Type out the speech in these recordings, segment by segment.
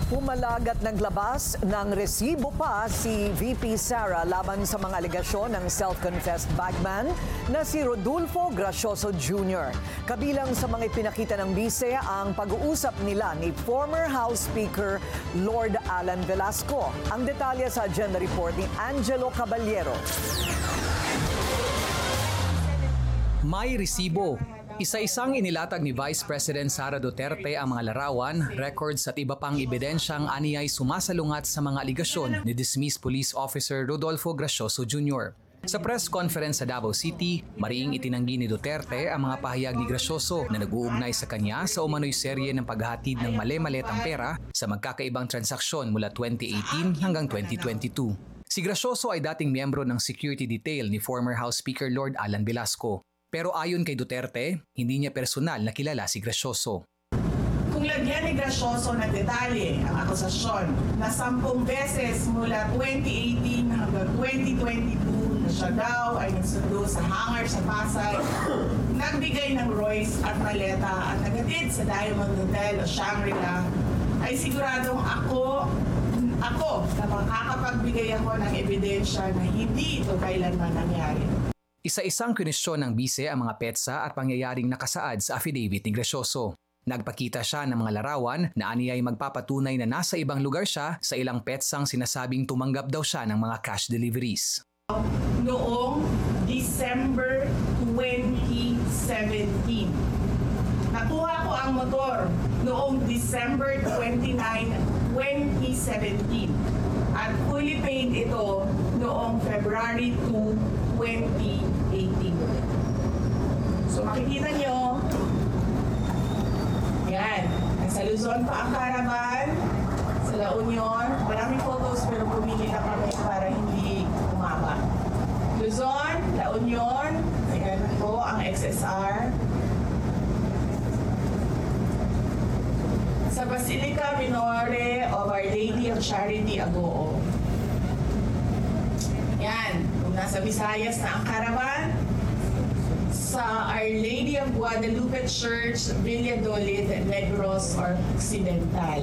Pumalag at naglabas ng resibo pa si VP Sara laban sa mga alegasyon ng self-confessed bagman na si Rodolfo Gracioso Jr. Kabilang sa mga ipinakita ng bise ang pag-uusap nila ni former House Speaker Lord Alan Velasco. Ang detalye sa agenda report ni Angelo Caballero. May resibo. Isa-isang inilatag ni Vice President Sara Duterte ang mga larawan, records at iba pang ebidensyang aniyay sumasalungat sa mga aligasyon ni dismissed police officer Rodolfo Gracioso Jr. Sa press conference sa Davao City, mariing itinanggi ni Duterte ang mga pahayag ni Gracioso na nag-uugnay sa kanya sa umano'y serye ng paghahatid ng mali-maletang pera sa magkakaibang transaksyon mula 2018 hanggang 2022. Si Gracioso ay dating miyembro ng security detail ni former House Speaker Lord Alan Velasco. Pero ayon kay Duterte, hindi niya personal na kilala si Gracioso. Kung lagyan ni Gracioso ng detalye ang akusasyon na 10 beses mula 2018 hanggang 2022 na siya daw ay nagsundo sa hangar sa Pasay, nagbigay ng Royce at maleta at nagatid sa Diamond Hotel o Shangri-La, ay siguradong ako na makakapagbigay ako ng ebidensya na hindi ito kailanman nangyari. Isa-isang kwenisyon ng bise ang mga petsa at pangyayaring nakasaad sa affidavit ni Gracioso. Nagpakita siya ng mga larawan na aniyay magpapatunay na nasa ibang lugar siya sa ilang petsang sinasabing tumanggap daw siya ng mga cash deliveries. Noong December 2017, nakuha ko ang motor noong December 29, 2017 at fully paid ito noong February 2, 2018. So makikita nyo, yan, nasa Luzon pa ang caravan, sa La Union, maraming photos pero pumili na kami para hindi umaba. Luzon, La Union, ayan po ang XSR. Sa Basilica Minore of Our Lady of Charity, Agoo. Yan, kung nasa Visayas na ang caravan, sa Our Lady of Guadalupe Church, Valladolid, Negros, or Occidental.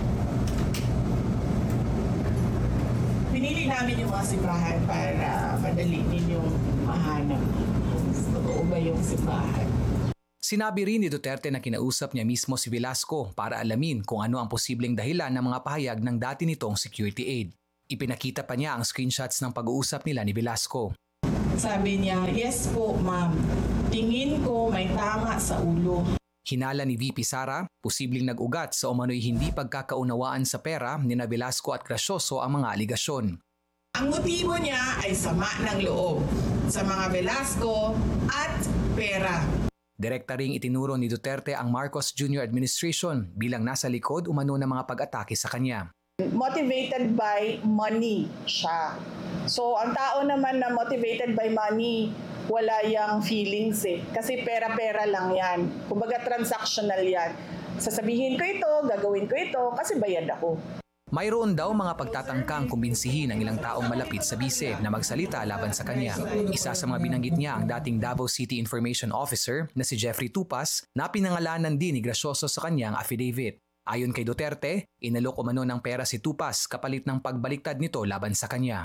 Pinili namin yung mga simbahan para madali ninyong mahanap kung totoo ba yung simbahan. Sinabi rin ni Duterte na kinausap niya mismo si Velasco para alamin kung ano ang posibleng dahilan ng mga pahayag ng dati nitong security aide. Ipinakita pa niya ang screenshots ng pag-uusap nila ni Velasco. Sabi niya, yes po ma'am, tingin ko may tama sa ulo. Hinala ni VP Sara, posibleng nag-ugat sa umano'y hindi pagkakaunawaan sa pera ni na Velasco at Gracioso ang mga aligasyon. Ang motibo niya ay sama ng loob sa mga Velasco at pera. Direkta ring itinuro ni Duterte ang Marcos Jr. administration bilang nasa likod umano ng mga pag-atake sa kanya. Motivated by money siya. So ang tao naman na motivated by money, wala yang feelings eh. Kasi pera-pera lang yan. Kumbaga transactional yan. Sasabihin ko ito, gagawin ko ito, kasi bayad ako. Mayroon daw mga pagtatangkang kumbinsihin ang ilang taong malapit sa bise na magsalita laban sa kanya. Isa sa mga binanggit niya ang dating Davao City Information Officer na si Jeffrey Tupas na pinangalanan din ni Gracioso sa kanyang affidavit. Ayon kay Duterte, inalok umano ng pera si Tupas kapalit ng pagbaliktad nito laban sa kanya.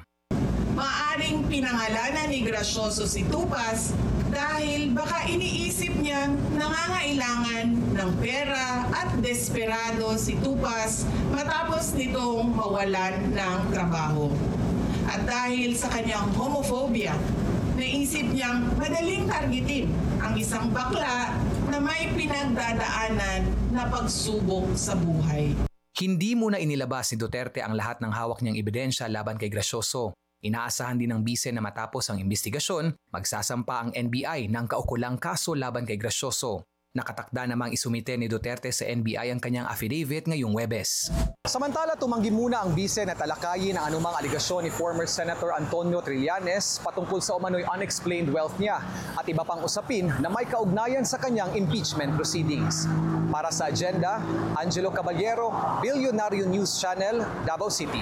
Maaring pinangalanan ni Gracioso si Tupas dahil baka iniisip niyang nangangailangan ng pera at desperado si Tupas matapos nitong mawalan ng trabaho. At dahil sa kanyang homophobia, naisip niyang madaling targetin ang isang bakla na may pinagdadaanan na pagsubok sa buhay. Hindi muna inilabas ni Duterte ang lahat ng hawak niyang ebidensya laban kay Gracioso. Inaasahan din ng bise na matapos ang investigasyon, magsasampa ang NBI ng kaukulang kaso laban kay Gracioso. Nakatakda namang isumite ni Duterte sa NBI ang kanyang affidavit ngayong Huwebes. Samantala, tumanggi muna ang bise na talakayin ang anumang aligasyon ni former Senator Antonio Trillanes patungkol sa umano'y unexplained wealth niya at iba pang usapin na may kaugnayan sa kanyang impeachment proceedings. Para sa agenda, Angelo Caballero, Billionario News Channel, Davao City.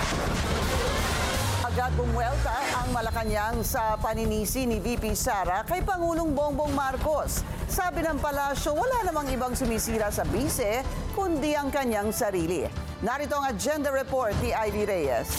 Agad bumuelta ang Malacanang sa paninisi ni VP Sara kay Pangulong Bongbong Marcos. Sabi ng palasyo, wala namang ibang sumisira sa bise kundi ang kanyang sarili. Narito ang agenda report ni Ivy Reyes.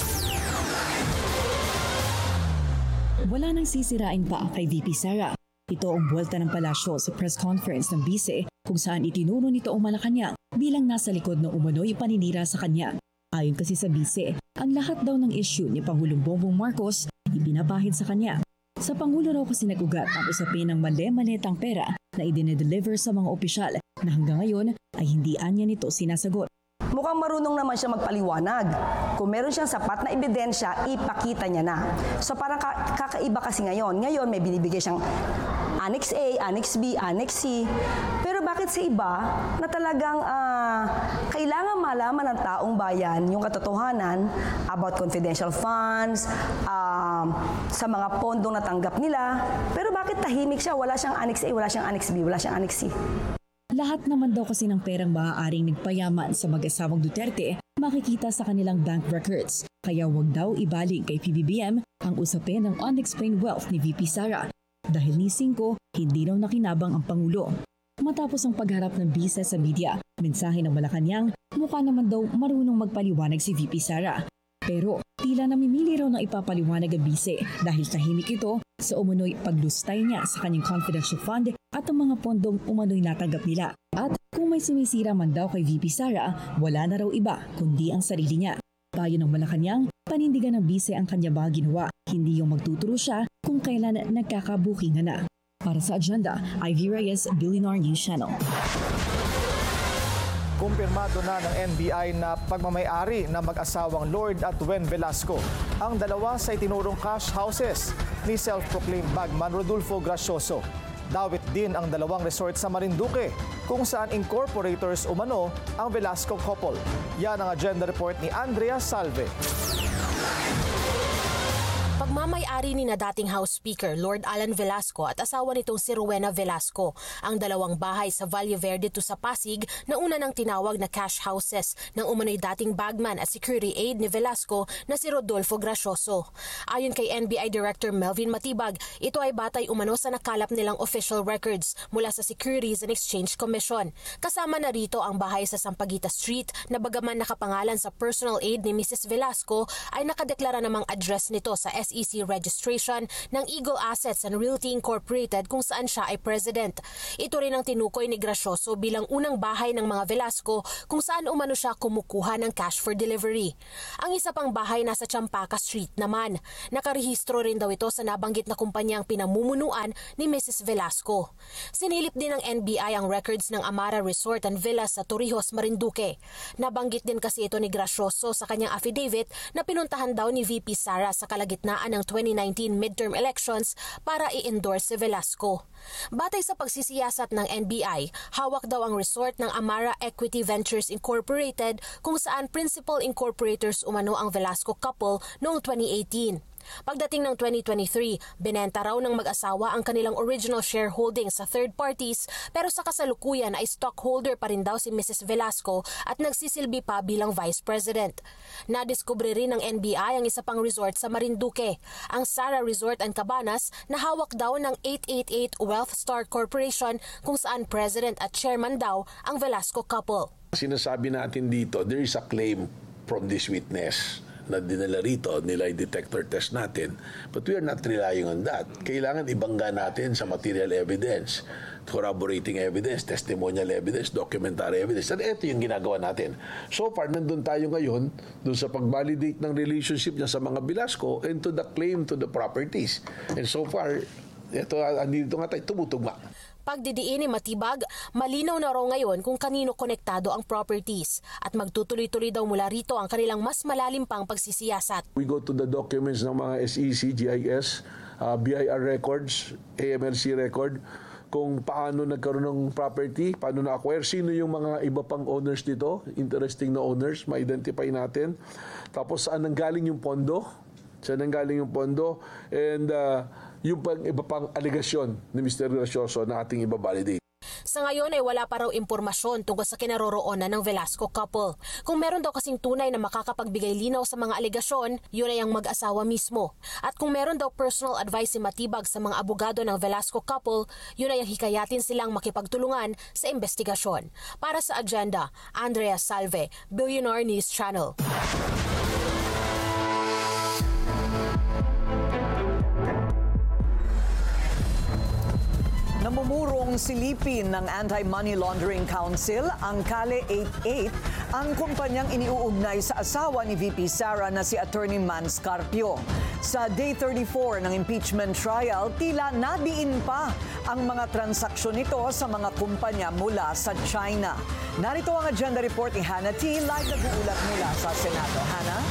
Wala nang sisirain pa kay VP Sara. Ito ang buwelta ng palasyo sa press conference ng bise kung saan itinuro nito ang Malacanang bilang nasa likod ng umano'y paninira sa kanya. Ayon kasi sa bise, ang lahat daw ng issue ni Pangulong Bongbong Marcos ipinapahid sa kanya. Sa Pangulo raw kasi nag-ugat ang usapin ng mali-malitang pera na idinedeliver sa mga opisyal na hanggang ngayon ay hindi anya nito sinasagot. Mukhang marunong naman siya magpaliwanag. Kung meron siyang sapat na ebidensya, ipakita niya na. So parang kakaiba kasi ngayon. Ngayon may binibigay siyang Annex A, Annex B, Annex C. Pero bakit sa iba na talagang kailangan malaman ng taong bayan yung katotohanan about confidential funds, sa mga pondong natanggap nila. Pero bakit tahimik siya? Wala siyang Annex A, wala siyang Annex B, wala siyang Annex C. Lahat naman daw kasi ng perang maaaring nagpayaman sa mag-asawang Duterte makikita sa kanilang bank records. Kaya wag daw ibaling kay PBBM ang usapin ng unexplained wealth ni VP Sara. Dahil ni Cinco, hindi raw nakinabang ang Pangulo. Matapos ang pagharap ng bise sa media, mensahe ng Malacanang, mukha naman daw marunong magpaliwanag si VP Sara. Pero tila namimili raw ng ipapaliwanag ang bise dahil tahimik ito sa umano'y paglustay niya sa kanyang confidential fund at ang mga pondong umano'y natanggap nila. At kung may sumisira man daw kay VP Sara, wala na raw iba kundi ang sarili niya. Payo ng Malacanang, panindigan ng bise ang kanya mga ginawa, hindi yung magtuturo siya kung kailan nagkakabukingan na. Para sa agenda, Ivy Reyes, Billionaire News Channel. Kumpirmado na ng NBI na pagmamayari ng mag-asawang Lord at Wen Velasco ang dalawa sa itinurong cash houses ni self-proclaimed bagman Rodulfo Gracioso. Dawit din ang dalawang resort sa Marinduque kung saan incorporators umano ang Velasco couple. Yan ang agenda report ni Andrea Salve. Pagmamayari ni na dating House Speaker Lord Alan Velasco at asawa nitong si Rowena Velasco ang dalawang bahay sa Valle Verde to sa Pasig na una ng tinawag na cash houses ng umano'y dating bagman at security aide ni Velasco na si Rodolfo Gracioso. Ayon kay NBI Director Melvin Matibag, ito ay batay umano sa nakalap nilang official records mula sa Securities and Exchange Commission. Kasama na rito ang bahay sa Sampaguita Street na bagaman nakapangalan sa personal aide ni Mrs. Velasco ay nakadeklara namang address nito sa SEC registration ng Eagle Assets and Realty Incorporated kung saan siya ay president. Ito rin ang tinukoy ni Gracioso bilang unang bahay ng mga Velasco kung saan umano siya kumukuha ng cash for delivery. Ang isa pang bahay nasa Champaka Street naman. Nakarehistro rin daw ito sa nabanggit na kumpanyang pinamumunuan ni Mrs. Velasco. Sinilip din ng NBI ang records ng Amara Resort and Villas sa Torrijos, Marinduque. Nabanggit din kasi ito ni Gracioso sa kanyang affidavit na pinuntahan daw ni VP Sara sa kalagitnaan ng 2019 midterm elections para i-endorse si Velasco. Batay sa pagsisiyasat ng NBI, hawak daw ang resort ng Amara Equity Ventures Incorporated kung saan principal incorporators umano ang Velasco couple noong 2018. Pagdating ng 2023, binenta raw ng mag-asawa ang kanilang original shareholding sa third parties pero sa kasalukuyan ay stockholder pa rin daw si Mrs. Velasco at nagsisilbi pa bilang Vice President. Nadiskubre rin ng NBI ang isa pang resort sa Marinduque, ang Sara Resort and Cabanas na hawak daw ng 888 Wealth Star Corporation kung saan President at Chairman daw ang Velasco couple. Sinasabi natin dito, there is a claim from this witness na dinala rito, nila detector test natin. But we are not relying on that. Kailangan ibangga natin sa material evidence, corroborating evidence, testimonial evidence, documentary evidence. At ito yung ginagawa natin. So far, nandun tayo ngayon dun sa pag-validate ng relationship niya sa mga Velasco and to the claim to the properties. And so far, ito, andito nga tayo, tumutugma. Pagdidiin ni Matibag, malinaw na raw ngayon kung kanino konektado ang properties at magtutuloy-tuloy daw mula rito ang kanilang mas malalim pang pagsisiyasat. We go to the documents ng mga SEC, GIS, BIR records, AMLC record, kung paano nagkaroon ng property, paano na-acquire, sino yung mga iba pang owners dito, interesting na owners, ma-identify natin. Tapos saan nanggaling yung pondo, and yung iba pang aligasyon ni Mr. Gracioso na ating ibabalidate. Sa ngayon ay wala pa raw impormasyon tungkol sa kinaroroonan ng Velasco couple. Kung meron daw kasing tunay na makakapagbigay linaw sa mga alegasyon, yun ay ang mag-asawa mismo. At kung meron daw personal advice si Matibag sa mga abogado ng Velasco couple, yun ay ang hikayatin silang makipagtulungan sa investigasyon. Para sa Agenda, Andrea Salve, Billionaire News Channel. Namumurong silipin ng Anti-Money Laundering Council ang Kale 88, ang kumpanyang iniuugnay sa asawa ni VP Sara na si Attorney Mans Carpio. Sa Day 34 ng impeachment trial, tila nadiin pa ang mga transaksyon nito sa mga kumpanya mula sa China. Narito ang agenda report ni Hannah T. Live nag-uulat mula sa Senado. Hannah?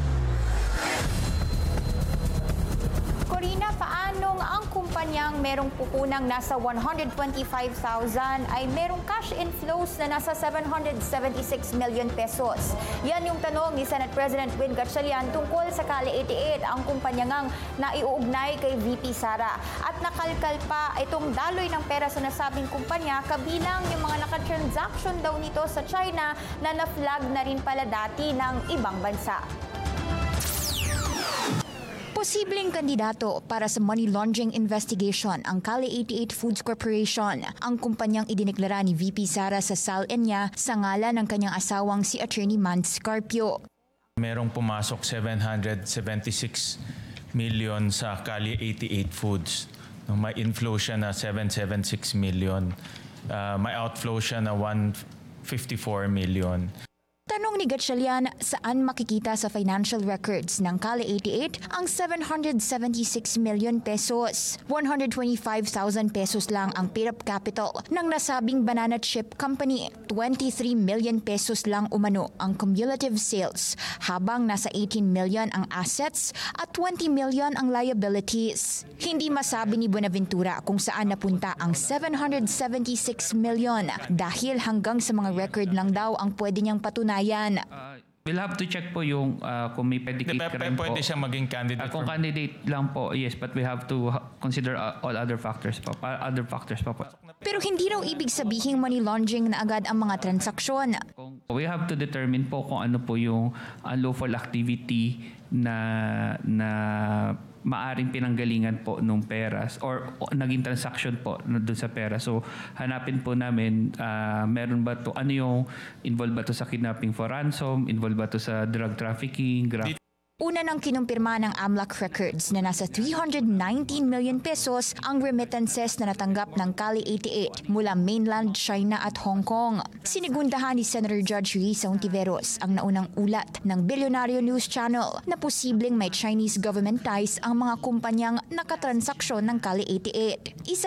Corina, paanong ang kumpanyang merong pupunang nasa 125,000 ay merong cash inflows na nasa 776 million pesos? Yan yung tanong ni Senate President Win Gatchalian tungkol sa Kale 88, ang kumpanya ngang naiuugnay kay VP Sara. At nakalkal pa itong daloy ng pera sa nasabing kumpanya, kabilang yung mga nakatransaction daw nito sa China na na-flag na rin pala dati ng ibang bansa. Posibleng kandidato para sa money laundering investigation ang Kale 88 Foods Corporation, ang kumpanyang idineklara ni VP Sara sa SAL-ENIA sa ngalan ng kanyang asawang si Attorney Mans Carpio. Merong pumasok 776 million sa Kale 88 Foods. May inflow siya na 776 million. May outflow siya na 154 million. Tanong ni Gatchalian, saan makikita sa financial records ng Kale 88 ang 776 million pesos? 125,000 pesos lang ang paid-up capital ng nasabing banana chip company. 23 million pesos lang umano ang cumulative sales, habang nasa 18 million ang assets at 20 million ang liabilities. Hindi masabi ni Buenaventura kung saan napunta ang 776 million dahil hanggang sa mga record lang daw ang pwede niyang patunayan. We'll have to check po yung kung may predicate crime po. Pwede siya maging candidate. Kung candidate lang po, yes, but we have to consider all other factors po. Pero hindi raw ibig sabihing money laundering na agad ang mga transaksyon. We have to determine po kung ano po yung unlawful activity na maaring pinanggalingan po nung peras or naging transaction po doon sa pera. So hanapin po namin meron ba to, ano yung involved ba to sa kidnapping for ransom, involved ba to sa drug trafficking, Una nang kinumpirma ng AMLAC records na nasa 319 million pesos ang remittances na natanggap ng Kale 88 mula mainland China at Hong Kong. Sinigundahan ni Senator Judge Risa Ontiveros ang naunang ulat ng Billionaire News Channel na posibleng may Chinese government ties ang mga kumpanyang nakatransaksyon ng Kale 88. Isa